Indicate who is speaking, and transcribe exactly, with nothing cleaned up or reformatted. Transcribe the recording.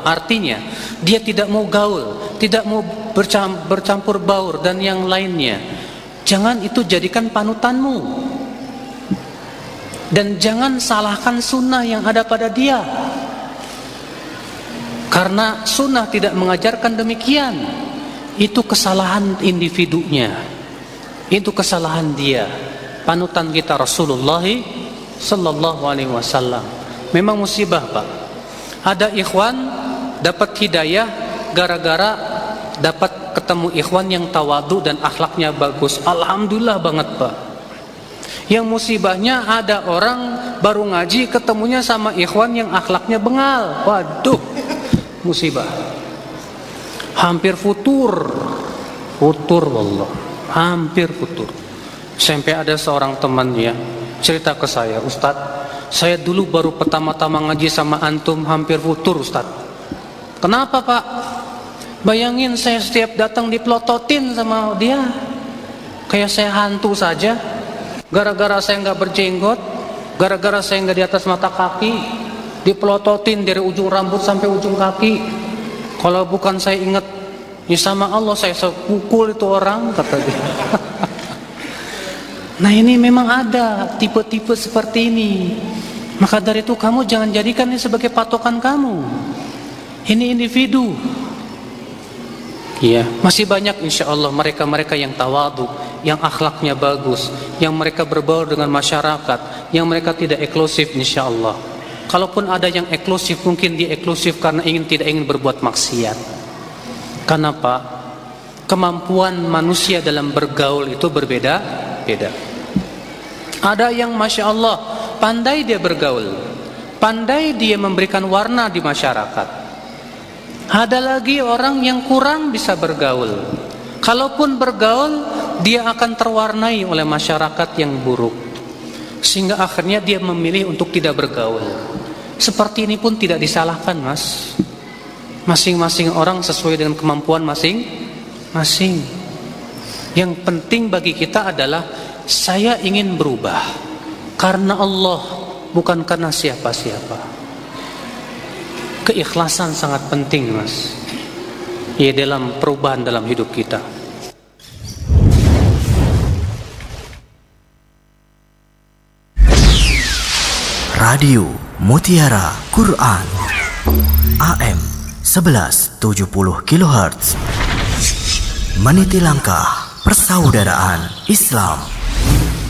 Speaker 1: bergaul. Artinya dia tidak mau gaul, tidak mau bercampur baur dan yang lainnya. Jangan itu jadikan panutanmu. Dan jangan salahkan sunnah yang ada pada dia, karena sunnah tidak mengajarkan demikian. Itu kesalahan individunya, itu kesalahan dia. Panutan kita Rasulullah Sallallahu Alaihi Wasallam. Memang musibah, Pak. Ada ikhwan dapat hidayah gara-gara dapat ketemu ikhwan yang tawadu dan akhlaknya bagus. Alhamdulillah banget, Pak. Yang musibahnya ada orang baru ngaji ketemunya sama ikhwan yang akhlaknya bengal. Waduh, musibah. Hampir futur. Futur wallah. Hampir futur. Sampai ada seorang temannya cerita ke saya, "Ustadz, saya dulu baru pertama-tama ngaji sama antum hampir futur, Ustadz." "Kenapa, Pak?" "Bayangin saya setiap datang dipelototin sama dia. Kayak saya hantu saja. Gara-gara saya nggak berjenggot, gara-gara saya nggak di atas mata kaki, dipelototin dari ujung rambut sampai ujung kaki. Kalau bukan saya ingat, ya sama Allah saya sepukul itu orang," kata dia. Nah, ini memang ada tipe-tipe seperti ini. Maka dari itu kamu jangan jadikan ini sebagai patokan kamu. Ini individu. Ya, masih banyak insya Allah mereka-mereka yang tawadu, yang akhlaknya bagus, yang mereka berbaur dengan masyarakat, yang mereka tidak eksklusif insya Allah. Kalaupun ada yang eksklusif, mungkin dia eksklusif karena ingin tidak ingin berbuat maksiat. Kenapa? Kemampuan manusia dalam bergaul itu berbeda-beda. Ada yang masya Allah pandai dia bergaul, pandai dia memberikan warna di masyarakat. Ada lagi orang yang kurang bisa bergaul. Kalaupun bergaul, dia akan terwarnai oleh masyarakat yang buruk, sehingga akhirnya dia memilih untuk tidak bergaul. Seperti ini pun tidak disalahkan, Mas. Masing-masing orang sesuai dengan kemampuan masing-masing. Yang penting bagi kita adalah saya ingin berubah karena Allah, bukan karena siapa-siapa. Keikhlasan sangat penting, Mas, ya, dalam perubahan dalam hidup kita.
Speaker 2: Radio Mutiara Quran A M sebelas tujuh puluh kilohertz, meniti langkah persaudaraan Islam.